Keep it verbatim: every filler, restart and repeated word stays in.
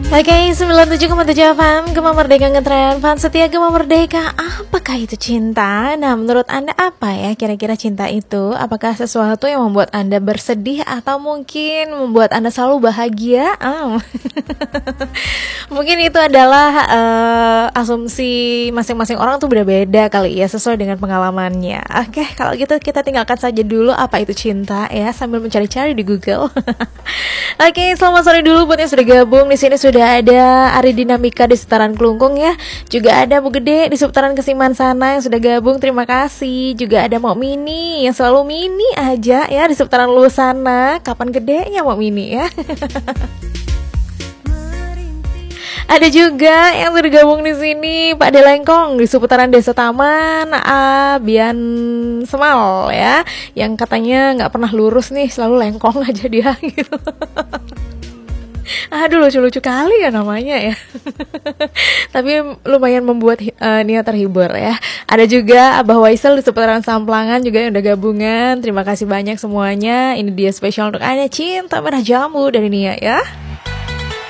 Oke, sembilan puluh tujuh koma tujuh F M, Gema Merdeka Ngetren, fan setia Gema Merdeka. Apakah itu cinta? Nah, menurut Anda apa ya kira-kira cinta itu? Apakah sesuatu yang membuat Anda bersedih atau mungkin membuat Anda selalu bahagia? Oh. Mungkin itu adalah uh, asumsi masing-masing orang tuh beda-beda kali ya, sesuai dengan pengalamannya. Oke, kalau gitu kita tinggalkan saja dulu apa itu cinta ya, sambil mencari-cari di Google. Oke, selamat sore dulu buat yang sudah gabung. Di sini sudah ada Ari Dinamika di seputaran Kelungkung ya. Juga ada Bu Gede di seputaran Kesiman sana yang sudah gabung. Terima kasih. Juga ada Mok Mini yang selalu mini aja ya di seputaran Lu sana. Kapan gedenya Mok Mini ya? Ada juga yang sudah gabung di sini Pak Delengkong di seputaran Desa Taman, Abian Semal ya, yang katanya nggak pernah lurus nih, selalu lengkong aja dia gitu. Aduh, lucu-lucu kali ya namanya ya. Tapi lumayan membuat uh, niat terhibur ya. Ada juga Abah Waisel di seputaran Samplangan juga yang udah gabungan. Terima kasih banyak semuanya. Ini dia spesial untuk Anda, Cinta Merah Jambu dari Nia ya.